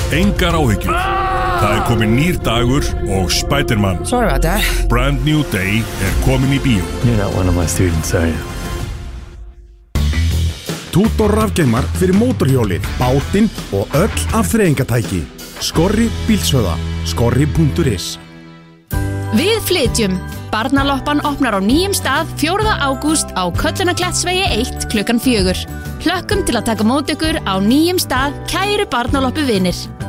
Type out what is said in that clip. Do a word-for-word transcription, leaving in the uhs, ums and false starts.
Engar áhyggjur. Það er komin nýr dagur og Spider-Man. Sorry about that. Brand New Day er komin í bíó. You're not one of my students, are you? Tutor rafgeimar fyrir mótorhjólið, bátinn og öll afþreyingatæki. Skorri bílsöða. Skorri punktur is. Við flytjum. Barnaloppan opnar á nýjum stað fjórða ágúst á Köllunarklettsvegi eitt klukkan fjögur. Hlökkum til að taka mót ykkur á nýjum stað, kæru barnaloppu vinir.